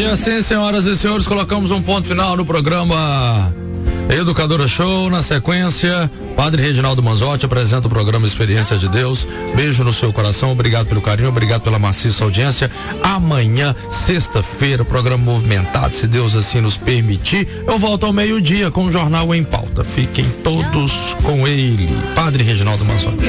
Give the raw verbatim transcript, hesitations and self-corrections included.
E assim, senhoras e senhores, colocamos um ponto final no programa Educadora Show. Na sequência, Padre Reginaldo Manzotti apresenta o programa Experiência de Deus. Beijo no seu coração, obrigado pelo carinho, obrigado pela maciça audiência. Amanhã, sexta-feira, programa movimentado, se Deus assim nos permitir, eu volto ao meio-dia com o Jornal em Pauta. Fiquem todos com ele, Padre Reginaldo Manzotti.